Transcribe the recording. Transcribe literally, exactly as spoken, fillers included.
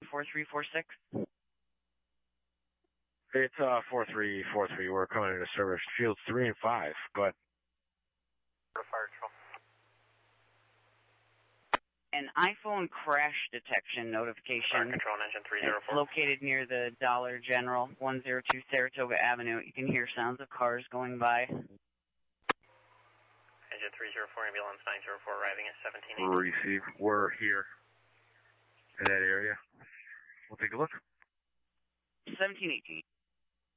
four three four six? It's uh four three four three. We're coming into service fields three and five. Go ahead. Fire control. An iPhone crash detection notification. Fire control on engine three zero four. It's located near the Dollar General, one oh two Saratoga Avenue. You can hear sounds of cars going by. Engine three zero four, ambulance nine zero four, arriving at seventeen eighteen. Receive. We're here in that area. We'll take a look. seventeen eighteen.